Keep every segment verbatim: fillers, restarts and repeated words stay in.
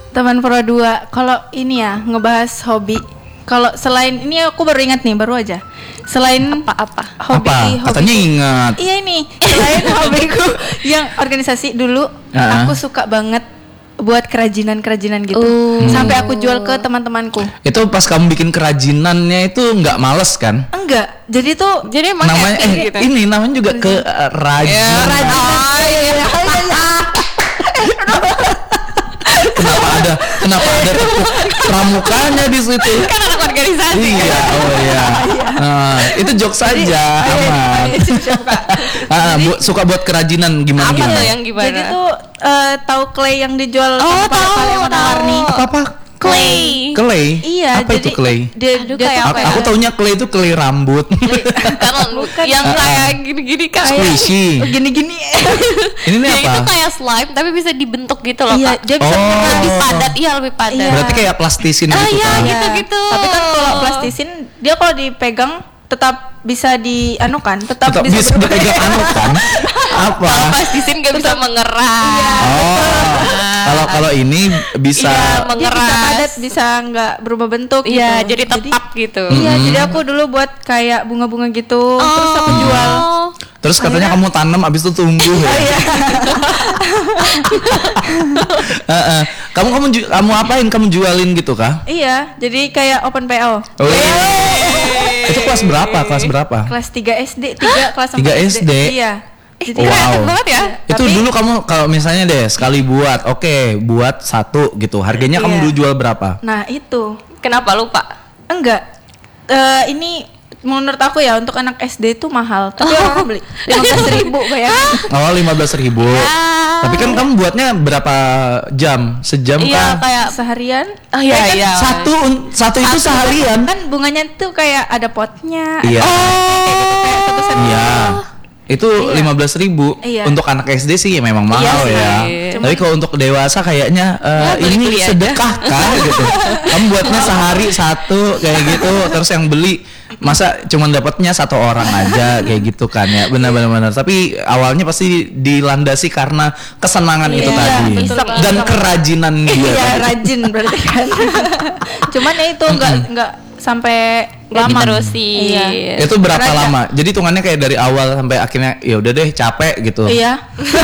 Teman Pro dua. Kalau ini ya ngebahas hobi. Kalau selain ini aku baru ingat nih, baru aja. Selain apa-apa? Hobi, apa? hobi. Katanya ingat. Iya ini. Selain hobiku yang organisasi dulu, Uh-huh. aku suka banget buat kerajinan-kerajinan gitu. Uh. Sampai aku jual ke teman-temanku. Itu pas kamu bikin kerajinannya itu nggak males kan? Enggak. Jadi tuh Jadi emang Namanya happy eh gitu. ini namanya juga kerajinan. Ya, kerajinan. oh, iya. Oh, Kenapa ada kenapa ada tepuk pramukanya di situ? Kan anak organisasi. Iya, oh iya. Nah, itu jokes saja, aman. Ah, bu- suka buat kerajinan gimana Apa gimana? tuh yang gimana? Jadi tuh eh, tahu clay yang dijual Oh, paling tahu, warna-warni. tahu. Apa-apa? Clay. Clay? Iya, Apa jadi itu clay? Dia, Aduh, dia kayak tuh apa Aku, ya? aku taunya clay itu clay rambut. Kan yang kayak gini-gini kan. Squishy. gini-gini. Ini nih Ya, apa? itu kayak slime tapi bisa dibentuk gitu loh, Iya, Kak. dia bisa Oh. Lebih padat, iya lebih padat. Iya. Berarti kayak plastisin Ah, gitu iya, kan? gitu. gitu-gitu. Tapi kan kalau plastisin dia kalau dipegang tetap bisa dianukan, tetap, Tetap bisa berubah. dipegang anu kan? Apa? Pas di sini nggak bisa mengeras. Oh, kalau kalau ini bisa. Iya, Dia bisa mengeras. padat, bisa nggak berubah bentuk Iya, gitu. jadi tetap gitu. Iya, Mm-hmm. jadi aku dulu buat kayak bunga-bunga gitu, terus aku Oh. jual. Terus katanya kamu tanam abis itu tumbuh ya. Iya. Heeh. Kamu kamu ju- kamu apain? Kamu jualin gitu kah? Iya, jadi kayak open P O. Oh, itu kelas berapa? Kelas berapa? Kelas tiga S D, tiga kelas tiga empat S D? Iya. Ih, Jadi Wow. keren banget ya. Itu Tapi- dulu kamu kalau misalnya deh sekali buat, oke, buat satu gitu. Harganya kamu Iya. dulu jual berapa? Nah, itu. Kenapa lupa? Enggak. Eh ini menurut aku ya untuk anak S D itu mahal, tapi orang beli lima belas ribu bayangin. Awal lima belas ribu. Ah. Tapi kan kamu buatnya berapa jam? Sejam Iya, kah? kayak Seharian. oh iya Kan iya. Satu satu itu seharian. Kan bunganya tuh kayak ada potnya. Iya. Kayak satu set. Iya. Itu lima belas ribu Iya. untuk anak S D sih memang mahal sih. ya. Cuman- Tapi kalau untuk dewasa kayaknya eh, Ya, ini beli-beli aja. sedekah kah gitu. Kamu buatnya sehari satu kayak gitu, terus yang beli masa cuma dapatnya satu orang aja kayak gitu kan ya. Benar-benar. Tapi awalnya pasti dilandasi karena kesenangan itu Iya, tadi betul banget. dan kerajinan dia. Iya, tadi. rajin berarti kan. Cuman ya itu enggak enggak sampai Nggak lama. diterusin. Iya. Itu berapa Karena- lama? Jadi hitungannya kayak dari awal sampai akhirnya ya udah deh capek gitu. Iya.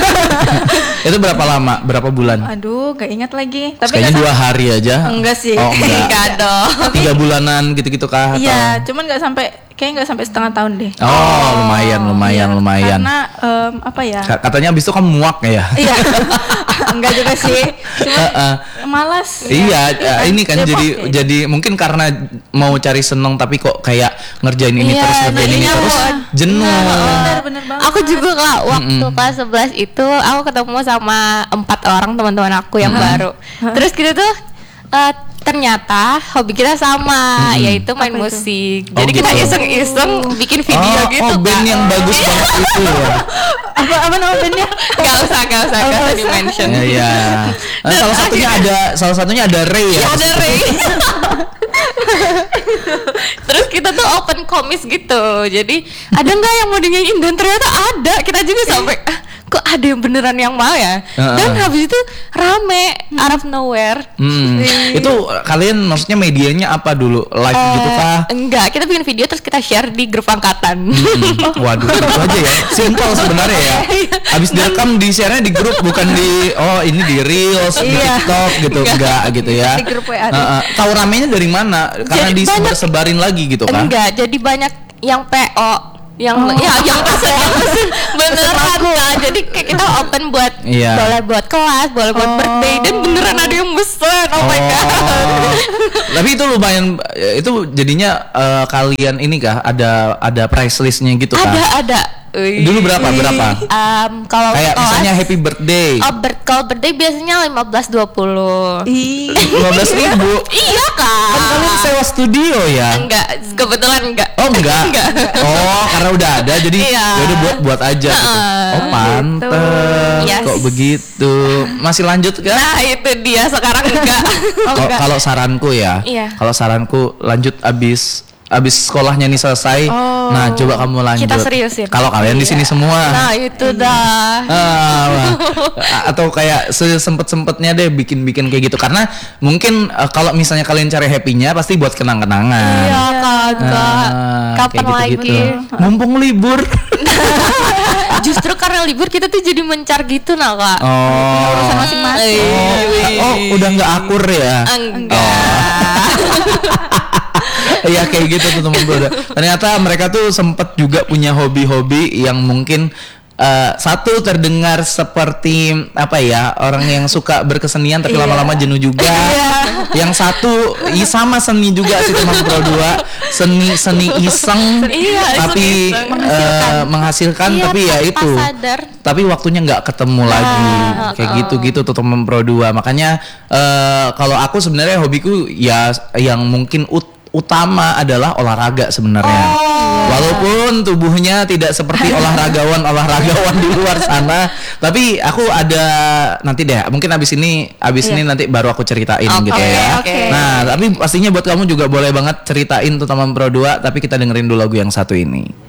Itu berapa lama? Berapa bulan? Aduh, gak ingat lagi. Tapi Kayaknya nggak dua hari aja. Enggak sih. Oh enggak. Enggak dong. Tiga bulanan gitu-gitu kah? atau- Iya, cuman nggak sampai, kayaknya nggak sampai setengah tahun deh. Oh lumayan, lumayan, Iya, lumayan. Karena em, apa ya? Ka- Katanya abis itu kamu muak ya? Iya, enggak juga sih. Cuman Heeh. malas. Iya, eh, ini kan Depok jadi ya. jadi mungkin karena mau cari seneng tapi kok kayak ngerjain ini Iya, terus ngerjain ini jadinya terus mau- jenuh. Bener, bener banget. Aku juga Kak, waktu kelas sebelas itu aku ketemu sama empat orang teman-teman aku yang baru. Terus kita tuh eh, ternyata hobi kita sama, yaitu main Apa itu? musik. Oh, Jadi kita gitu. iseng-iseng bikin video oh, gitu oh band Kak. yang bagus banget itu ya. apa apa nama bandnya? Gak usah, gak usah, gak usah di mention. Ya, ya. Nah, salah satunya ada salah satunya ada Ray ya. Ya ada Ray. Terus kita tuh open komis gitu. Jadi ada nggak yang mau dinyanyiin, dan ternyata ada. Kita juga sampai "Ah, kok ada yang beneran yang mau ya. Heeh. Dan habis itu rame out of nowhere. Hmm. Itu kalian maksudnya medianya apa dulu? Live Eh, gitu kah? Enggak, kita bikin video terus kita share di grup angkatan. Hmm. Waduh, itu aja ya. Simple sebenarnya ya. Habis direkam di share-nya di grup, bukan di oh ini di Reels, di Iya. TikTok gitu, enggak gitu ya. Di grup W A. Heeh. Tahu ramenya dari mana? Karena Jadi disebar-sebarin lagi gitu kan? Enggak, jadi banyak yang P O yang ya yang pesen yang pesen beneran Kak. Jadi kayak kita open buat Iya. boleh buat kelas, boleh buat Oh. birthday, dan beneran ada yang pesen. Oh, my god. Tapi itu lumayan itu jadinya eh, kalian ini kah ada ada price listnya gitu kan? Ada ada. Wih. Dulu berapa berapa? Um, kalau Kayak kelas, misalnya happy birthday oh, ber- kalau birthday biasanya lima belas dua puluh. Ih, lima belas ribu. Iya Kan Kak. kalian sewa studio ya? Enggak, kebetulan enggak. Oh enggak. Oh karena udah ada jadi Iya. ya udah buat buat aja gitu. Oh pantes Yes. kok begitu. Masih lanjut kan? Nah, itu dia sekarang enggak. Kalau kalau saranku ya, Iya. kalau saranku lanjut abis abis sekolahnya nih selesai, Oh. nah coba kamu lanjut. Kita seriusin. Kalau kalian di sini semua. Nah itu dah. Ah, wah. Atau kayak sesempet-sempetnya deh bikin-bikin kayak gitu karena mungkin uh, kalau misalnya kalian cari happy-nya pasti buat kenang-kenangan. Iya kagak. Ah, Kapan kayak lagi? gitu-gitu. Mumpung libur. Justru karena libur kita tuh jadi mencar gitu nah kak. Oh. Urusan masing-masing. Oh, oh, udah nggak akur ya? Enggak. Iya kayak gitu tuh teman bro. Ternyata mereka tuh sempet juga punya hobi-hobi yang mungkin uh, satu terdengar seperti apa ya orang yang suka berkesenian tapi Iya. lama-lama jenuh juga. Yang satu i, sama seni juga sih teman bro dua seni seni iseng Iya, tapi iseng-iseng. uh, menghasilkan Iya, tapi ya tanpa itu sadar. tapi waktunya nggak ketemu lagi kayak gitu-gitu tuh teman pro dua makanya uh, kalau aku sebenarnya hobiku ya yang mungkin ut- utama adalah olahraga sebenarnya. Walaupun tubuhnya tidak seperti olahragawan-olahragawan di luar sana, tapi aku ada nanti deh, mungkin abis ini abis ini nanti baru aku ceritain Oke, gitu ya. oke. Nah, tapi pastinya buat kamu juga boleh banget ceritain tuh teman Pro dua, tapi kita dengerin dulu lagu yang satu ini.